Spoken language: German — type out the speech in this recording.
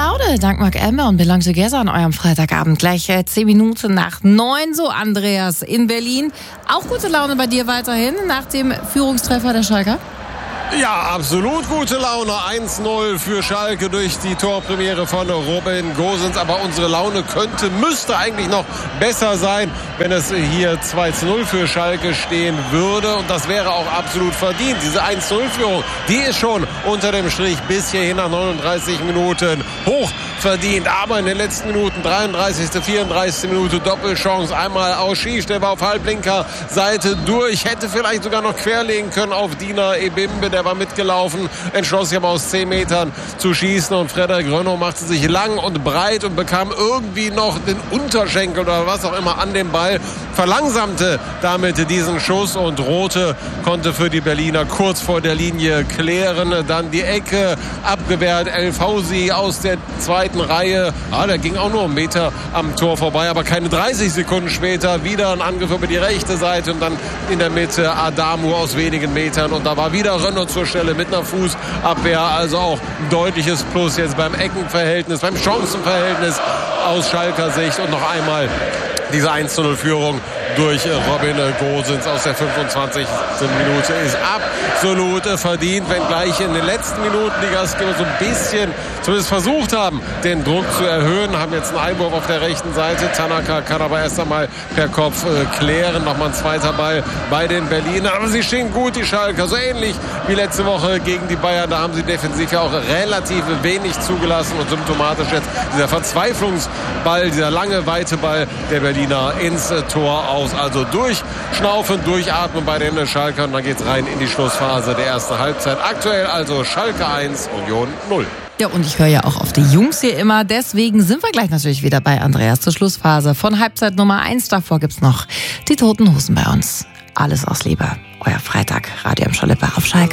Laune, dank Mark Emmer und Belong Together an eurem Freitagabend. Gleich 10 Minuten nach 9, so Andreas in Berlin. Auch gute Laune bei dir weiterhin nach dem Führungstreffer der Schalker? Ja, absolut gute Laune. 1-0 für Schalke durch die Torpremiere von Robin Gosens. Aber unsere Laune müsste eigentlich noch besser sein, wenn es hier 2-0 für Schalke stehen würde. Und das wäre auch absolut verdient. Diese 1-0-Führung, die ist schon unter dem Strich bis hierhin nach 39 Minuten hoch verdient. Aber in den letzten Minuten, 33., 34. Minute, Doppelchance. Einmal aus Schieß, war auf halblinker Seite durch. Hätte vielleicht sogar noch querlegen können auf Dina Ebimbe. Der war mitgelaufen, entschloss sich aber aus 10 Metern zu schießen. Und Frederik Rönnow machte sich lang und breit und bekam irgendwie noch den Unterschenkel oder was auch immer an den Ball. Verlangsamte damit diesen Schuss und Rothe konnte für die Berliner kurz vor der Linie klären. Dann die Ecke abgewehrt. El-Fausi aus der zweiten Reihe. Der ging auch nur einen Meter am Tor vorbei, aber keine 30 Sekunden später wieder ein Angriff über die rechte Seite und dann in der Mitte Adamu aus wenigen Metern. Und da war wieder Rönnow zur Stelle mit einer Fußabwehr. Also auch ein deutliches Plus jetzt beim Eckenverhältnis, beim Chancenverhältnis aus Schalker Sicht. Und noch einmal diese 1-0-Führung durch Robin Gosens aus der 25. Minute ist absolut verdient, wenngleich in den letzten Minuten die Gastgeber so ein bisschen zumindest versucht haben, den Druck zu erhöhen. Haben jetzt einen Einwurf auf der rechten Seite. Tanaka kann aber erst einmal per Kopf klären. Nochmal ein zweiter Ball bei den Berlinern. Aber sie stehen gut, die Schalker. So ähnlich wie letzte Woche gegen die Bayern. Da haben sie defensiv ja auch relativ wenig zugelassen. Und symptomatisch jetzt dieser Verzweiflungsball, dieser lange, weite Ball der Berliner ins Tor aus. Also durchschnaufen, durchatmen bei den Schalkern. Dann geht's rein in die Schlussphase der ersten Halbzeit. Aktuell also Schalke 1, Union 0. Ja, und ich höre ja auch auf die Jungs hier immer. Deswegen sind wir gleich natürlich wieder bei Andreas zur Schlussphase von Halbzeit Nummer 1. Davor gibt's noch die Toten Hosen bei uns. Alles aus Liebe. Euer Freitag, Radio M. Schalippe auf Schalke.